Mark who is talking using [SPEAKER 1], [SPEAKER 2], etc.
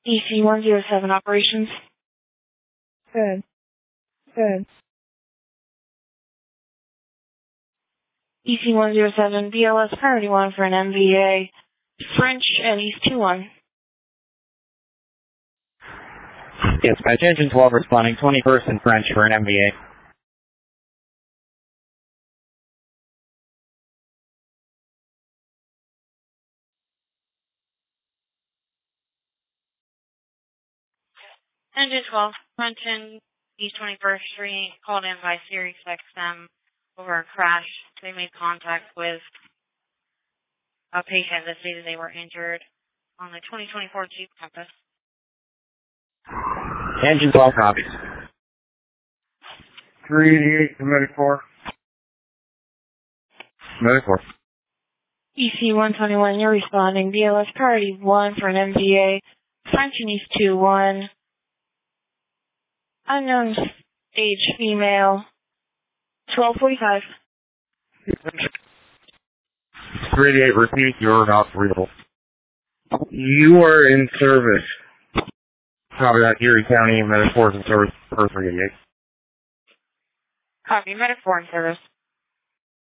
[SPEAKER 1] EC-107 operations.
[SPEAKER 2] Good. Good.
[SPEAKER 1] EC-107, BLS priority 1 for an MVA. French at East 2-1.
[SPEAKER 3] Dispatch Engine 12 responding 21st and French for an MVA.
[SPEAKER 1] Engine 12, French and East 21st Street, called in by Sirius XM over a crash. They made contact with a patient that stated they were injured on the 2024 Jeep Compass.
[SPEAKER 3] Engine 12 copies.
[SPEAKER 4] 388 to Medic 4. Medic 4.
[SPEAKER 1] EC-121, you're responding. BLS priority 1 for an MVA. French and East 2-1. Unknown age female. 1245.
[SPEAKER 4] 388, repeat, you're not readable. You are in service. Copy that, Erie County, Medic 4 is in service for 388.
[SPEAKER 1] Copy, Medic 4 in service.